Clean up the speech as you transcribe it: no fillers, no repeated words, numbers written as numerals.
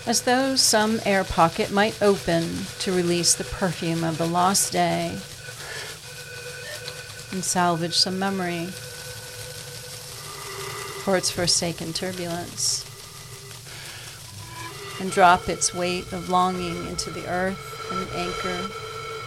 as though some air pocket might open to release the perfume of the lost day and salvage some memory for its forsaken turbulence, and drop its weight of longing into the earth and anchor